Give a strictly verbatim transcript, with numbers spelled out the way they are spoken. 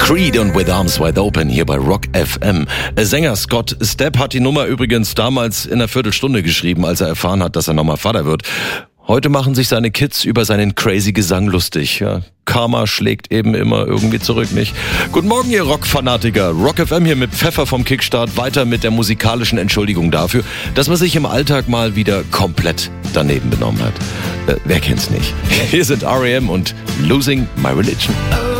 Creed und With Arms Wide Open hier bei Rock F M. Sänger Scott Stapp hat die Nummer übrigens damals in einer Viertelstunde geschrieben, als er erfahren hat, dass er nochmal Vater wird. Heute machen sich seine Kids über seinen crazy Gesang lustig. Ja, Karma schlägt eben immer irgendwie zurück, nicht? Guten Morgen, ihr Rockfanatiker. Rock F M hier mit Pfeffer vom Kickstart. Weiter mit der musikalischen Entschuldigung dafür, dass man sich im Alltag mal wieder komplett daneben benommen hat. Äh, wer kennt's nicht? Hier sind R E M und Losing My Religion.